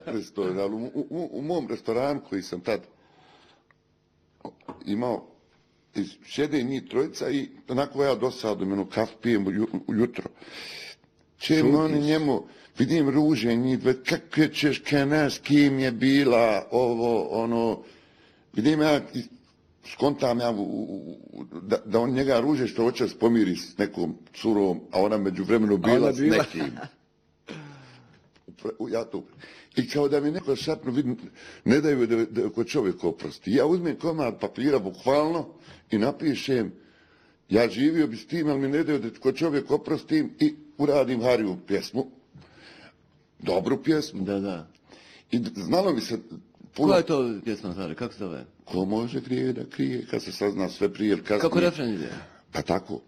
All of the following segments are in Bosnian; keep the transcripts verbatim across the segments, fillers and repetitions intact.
restoran, u, u, u mom restoranu koji sam tad imao, sjede njih trojica i onako ja dosadom jednu kafu pijem ujutro. Čem oni njemu, vidim ruže njih dve, kakve ćeš kenaš, kim je bila, ovo, ono, vidim ja, skontam ja u, u, da, da on njega ruže što hoće se pomiri s nekom curom, a ona među vremenu bila s nekim. Ja to... I kao da mi neko šapno vidim, ne daju da, da ko čovjek oprosti. Ja uzmem komad papira, bukvalno, i napišem, ja živio bi s tim, ali mi ne daju da ko čovjek oprostim i uradim Hariju pjesmu. Dobru pjesmu. Da, da. I znalo mi se... Puno... Koja je to pjesma, Harij? Kako se zove? Ko može krije da krije, kad se sazna sve prije ili kasnije. Kako refren ide? Pa tako.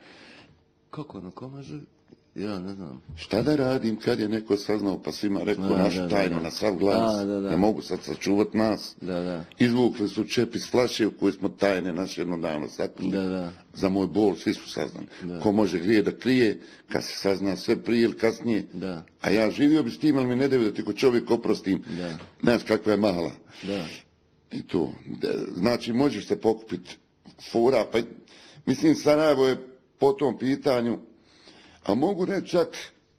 Kako ono, ko može... Ja ne znam. Šta da radim kad je neko saznao pa svima rekao našu tajnu da, da. na sav glas. Da, da, da. Ne mogu sad sačuvat nas. Da, da. Izvukli su čep iz flaše u kojoj smo tajne naše jedno davno sakrili. Da, da. Za moj bol svi su saznali. Da. Ko može grije da krije, kad se sazna sve prije ili kasnije. Da. A ja živio bi s tim, ali mi ne daju da ti ko čovjek oprostim. Da. Znaš kakva je mala. Da. I to. Znači možeš se pokupiti fura. Pa, mislim, Sarajevo je po tom pitanju. A mogu reći čak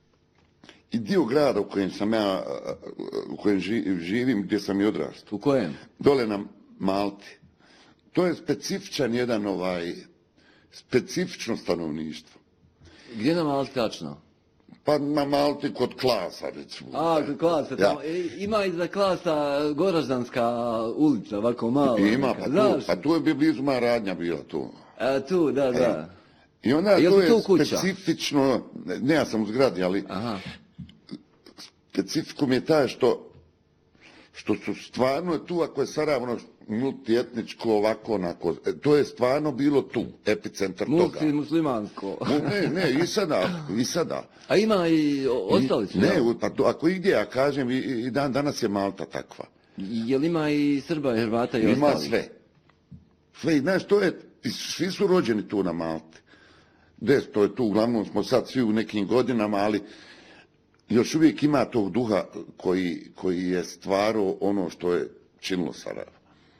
i dio grada u kojem sam ja, u kojem živim, gdje sam i odrastao. U kojem? Dole na Malti. To je specifičan jedan ovaj, specifično stanovništvo. Gdje na Malti tačno? Pa na Malti kod Klasa, recimo. A, kod Klasa, tamo. Ja. Ima iza Klasa Goraždanska ulica, ovako malo. Ima, pa tu, pa tu je bi blizu moja radnja bila tu. A, tu, da, da. Ja. I onda to je specifično, ne ja sam u zgradi, ali aha. Specifikum je taj što, što su stvarno tu, ako je Sarajevo ono multietničko, ovako, onako, to je stvarno bilo tu, epicentar toga. Multi, muslimansko. Ne, ne, i sada, i sada. A ima i ostali su? Ne, pa to, ako igdje, ja kažem, i, i dan danas je Malta takva. Je li ima i Srba, i Hrvata i ostali? Ima sve. Sve, i znaš, to je, svi su rođeni tu na Malti. Des, to je tu, uglavnom smo sad svi u nekim godinama, ali još uvijek ima tog duha koji, koji je stvarao ono što je činilo Sarajevo.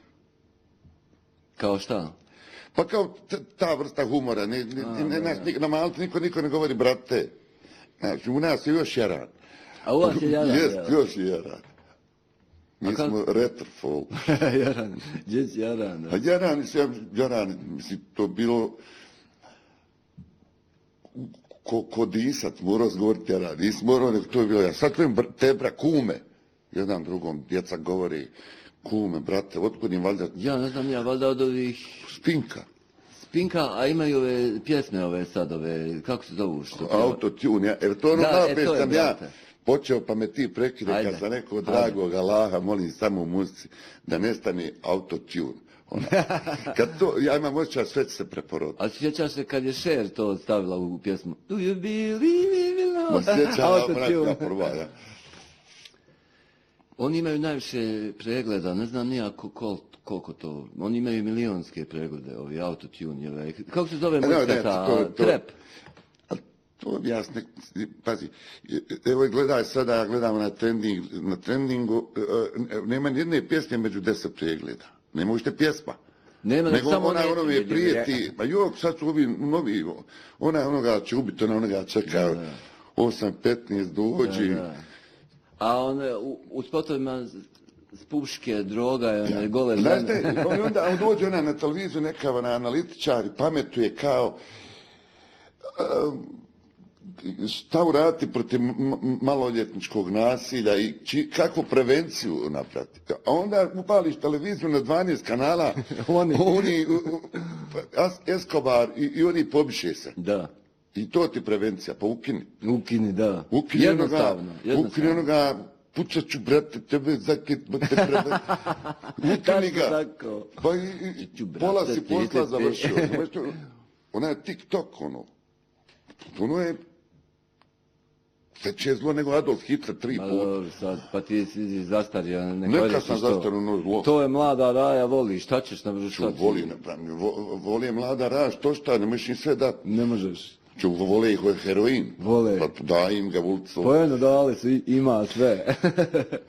Kao šta? Pa kao ta vrsta humora. Ne, ne, A, ne, naš, na Malti niko, niko ne govori brate. Znači, u nas je još jaran. A u vas je jaran? Jest, još je jaran. Mi kak... smo retrofol. Jaran, gdje si jaran? A jaran, jaran, mislim, to bilo... Ko, ko disat, morao zgovoriti jaran, nisi morao, nego to je bilo ja. Sad čujem tebra, kume. Jedan drugom, djeca govori, kume, brate, otkud im valjda... Ja ne znam, ja valjda od ovih... Spinka. Spinka, a imaju ove pjesme ove sad, ove, kako se zovu? Što Autotune, ja, jer to ono da, napet e, sam ja počeo, pa me ti prekide, kad sam rekao dragog Allaha, molim samo u muzici, da nestane autotune. Ona, kad to, ja imam osjećaj, sve će se preporoditi. A sjećaš se kad je Cher to stavila u pjesmu? Do you believe in love? Ma sjećam, ja prva, ja. Oni imaju najviše pregleda, ne znam nija kol, koliko to, oni imaju milionske preglede, ovi autotune, ove, kako se zove muzika ta, trap? To objasne, pazi, evo gledaj sada, ja gledam na, trending, na trendingu, nema jedne pjesme među deset pregleda. Ne možete pjesma. Nema, nego samo ona ne, onome prijeti, pa jok, sad su ovi novi, ona onoga će ubiti, ona onoga čeka osam petnaest dođi. Da, da. A one, u, u spotovima s puške, droga i one ja. gole žene. Znate, on onda on dođe ona na televiziju, neka na analitičar i pametuje kao um, šta uraditi protiv maloljetničkog nasilja i či, kakvu prevenciju napraviti. A onda upališ televiziju na dvanaest kanala, oni, oni Escobar i, i oni pobiše se. Da. I to ti prevencija, pa ukini. Ukini, da. Ukini jednostavno. Onoga, ukini onoga, pucat ću, brate, tebe zaket, te prebe. Ukini ga. Pa i, i pola si posla završio. Ona je TikTok, ono. Ono je veće zlo nego Adolf Hitler tri puta. Sad, pa ti si zastario. Ne Neka sam zastario no zlo. To je mlada raja, voli, šta ćeš na vršu? Ču, voli, ne, vo, voli je mlada raja, što šta, ne možeš im sve dati. Ne možeš. Ču, vole ih heroin. Vole. Pa daj im ga vulcu. Pojeno dali su, ima sve.